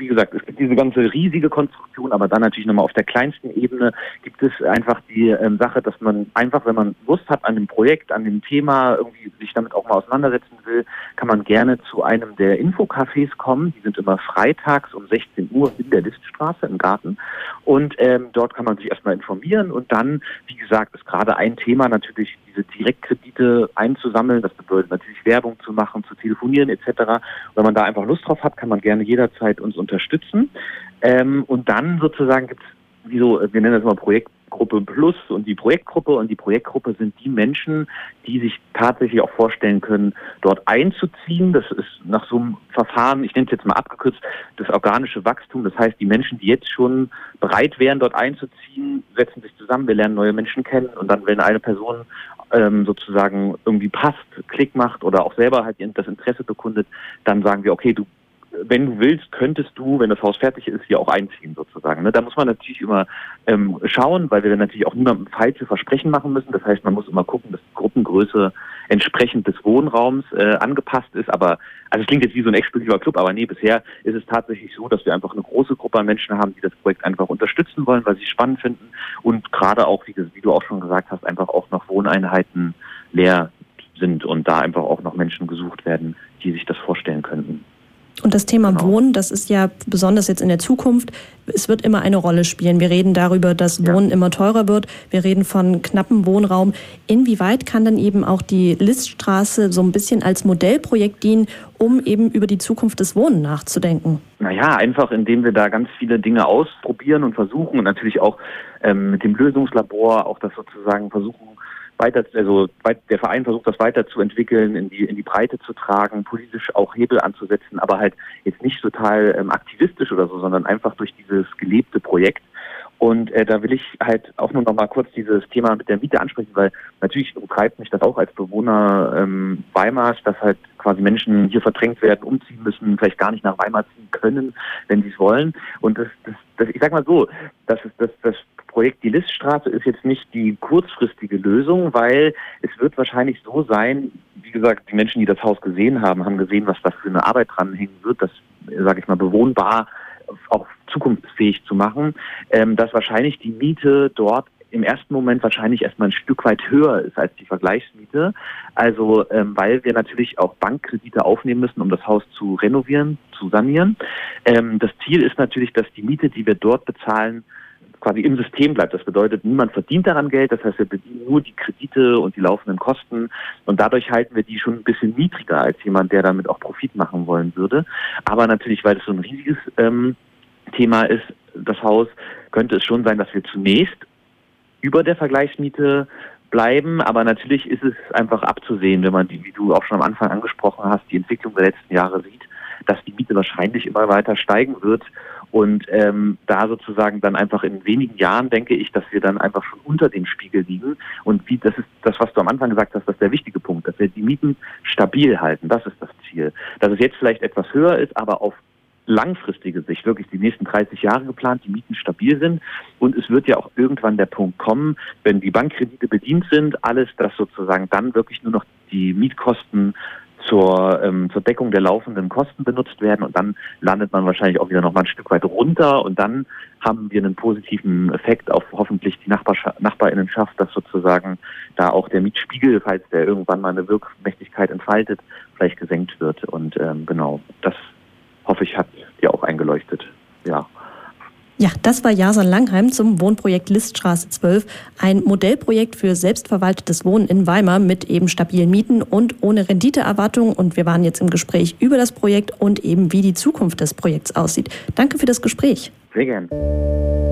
wie gesagt, es gibt diese ganze riesige Konstruktion, aber dann natürlich nochmal auf der kleinsten Ebene gibt es einfach die Sache, dass man einfach, wenn man Lust hat an dem Projekt, an dem Thema, irgendwie sich damit auch mal auseinandersetzen will, kann man gerne zu einem der Infocafés kommen. Die sind immer freitags um 16 Uhr in der Liststraße im Garten. Und dort kann man sich erstmal informieren und dann, wie gesagt, ist gerade ein Thema natürlich, diese Direktkredite einzusammeln. Das bedeutet natürlich Werbung zu machen, zu telefonieren etc. Und wenn man da einfach Lust drauf hat, kann man gerne jederzeit uns unterstützen. Und dann sozusagen gibt es, wir nennen das mal Projektgruppe Plus und die Projektgruppe sind die Menschen, die sich tatsächlich auch vorstellen können, dort einzuziehen. Das ist nach so einem Verfahren, ich nenne es jetzt mal abgekürzt, das organische Wachstum. Das heißt, die Menschen, die jetzt schon bereit wären, dort einzuziehen, setzen sich zusammen, wir lernen neue Menschen kennen und dann, wenn eine Person sozusagen irgendwie passt, Klick macht oder auch selber halt das Interesse bekundet, dann sagen wir, okay, wenn du willst, könntest du, wenn das Haus fertig ist, hier auch einziehen sozusagen. Da muss man natürlich immer schauen, weil wir dann natürlich auch niemandem falsche Versprechen machen müssen. Das heißt, man muss immer gucken, dass die Gruppengröße entsprechend des Wohnraums angepasst ist. Aber, also es klingt jetzt wie so ein exklusiver Club, aber nee, bisher ist es tatsächlich so, dass wir einfach eine große Gruppe an Menschen haben, die das Projekt einfach unterstützen wollen, weil sie es spannend finden und gerade auch, wie du auch schon gesagt hast, einfach auch noch Wohneinheiten leer sind und da einfach auch noch Menschen gesucht werden, die sich das vorstellen könnten. Und das Thema Wohnen, das ist ja besonders jetzt in der Zukunft, es wird immer eine Rolle spielen. Wir reden darüber, dass Wohnen immer teurer wird. Wir reden von knappem Wohnraum. Inwieweit kann dann eben auch die Liststraße so ein bisschen als Modellprojekt dienen, um eben über die Zukunft des Wohnens nachzudenken? Naja, einfach indem wir da ganz viele Dinge ausprobieren und versuchen und natürlich auch mit dem Lösungslabor auch das sozusagen versuchen, der Verein versucht, das weiterzuentwickeln, in die Breite zu tragen, politisch auch Hebel anzusetzen, aber halt jetzt nicht total aktivistisch oder so, sondern einfach durch dieses gelebte Projekt. Und da will ich halt auch nur noch mal kurz dieses Thema mit der Miete ansprechen, weil natürlich umtreibt mich das auch als Bewohner Weimars, dass halt quasi Menschen hier verdrängt werden, umziehen müssen, vielleicht gar nicht nach Weimar ziehen können, wenn sie es wollen. Und das ich sag mal so, das Projekt Die Liststraße ist jetzt nicht die kurzfristige Lösung, weil es wird wahrscheinlich so sein, wie gesagt, die Menschen, die das Haus gesehen haben, haben gesehen, was da für eine Arbeit dranhängen wird, das, sage ich mal, bewohnbar auch zukunftsfähig zu machen, dass wahrscheinlich die Miete dort im ersten Moment wahrscheinlich erstmal ein Stück weit höher ist als die Vergleichsmiete. Also weil wir natürlich auch Bankkredite aufnehmen müssen, um das Haus zu renovieren, zu sanieren. Das Ziel ist natürlich, dass die Miete, die wir dort bezahlen, quasi im System bleibt. Das bedeutet, niemand verdient daran Geld, das heißt, wir bedienen nur die Kredite und die laufenden Kosten und dadurch halten wir die schon ein bisschen niedriger als jemand, der damit auch Profit machen wollen würde. Aber natürlich, weil es so ein riesiges Thema ist, das Haus, könnte es schon sein, dass wir zunächst über der Vergleichsmiete bleiben, aber natürlich ist es einfach abzusehen, wenn man wie du auch schon am Anfang angesprochen hast, die Entwicklung der letzten Jahre sieht, dass die Miete wahrscheinlich immer weiter steigen wird. Und da sozusagen dann einfach in wenigen Jahren denke ich, dass wir dann einfach schon unter dem Spiegel liegen. Und das ist das, was du am Anfang gesagt hast, das ist der wichtige Punkt, dass wir die Mieten stabil halten. Das ist das Ziel. Dass es jetzt vielleicht etwas höher ist, aber auf langfristige Sicht, wirklich die nächsten 30 Jahre geplant, die Mieten stabil sind. Und es wird ja auch irgendwann der Punkt kommen, wenn die Bankkredite bedient sind, alles, dass sozusagen dann wirklich nur noch die Mietkosten zur Deckung der laufenden Kosten benutzt werden und dann landet man wahrscheinlich auch wieder noch mal ein Stück weit runter und dann haben wir einen positiven Effekt auf hoffentlich die Nachbarinnenschaft, dass sozusagen da auch der Mietspiegel, falls der irgendwann mal eine Wirkmächtigkeit entfaltet, vielleicht gesenkt wird und genau, das hoffe ich, hat dir auch eingeleuchtet, ja. Ja, das war Yasan Langheim zum Wohnprojekt Liststraße 12, ein Modellprojekt für selbstverwaltetes Wohnen in Weimar mit eben stabilen Mieten und ohne Renditeerwartung. Und wir waren jetzt im Gespräch über das Projekt und eben wie die Zukunft des Projekts aussieht. Danke für das Gespräch. Sehr gern.